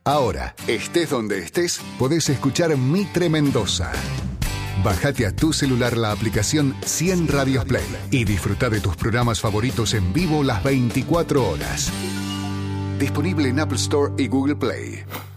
Ahora, estés donde estés, podés escuchar Mitre Mendoza. Bájate a tu celular la aplicación 100 Radios Play y disfruta de tus programas favoritos en vivo las 24 horas. Disponible en Apple Store y Google Play.